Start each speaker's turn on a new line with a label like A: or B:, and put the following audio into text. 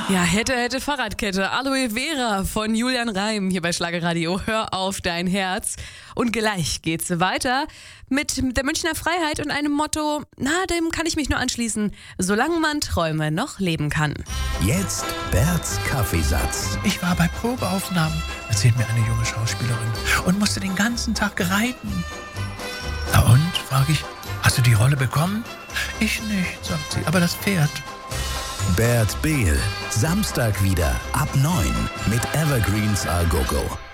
A: Ja, hätte Fahrradkette. Aloe Vera von Julian Reim hier bei Schlagerradio. Hör auf dein Herz. Und gleich geht's weiter mit der Münchner Freiheit und einem Motto, dem kann ich mich nur anschließen, solange man Träume noch leben kann.
B: Jetzt Berts Kaffeesatz.
C: Ich war bei Probeaufnahmen, erzählt mir eine junge Schauspielerin, und musste den ganzen Tag reiten. Na und, frage ich, hast du die Rolle bekommen? Ich nicht, sagt sie, aber das Pferd.
B: Bert Behl, Samstag wieder ab 9 mit Evergreens A Go Go.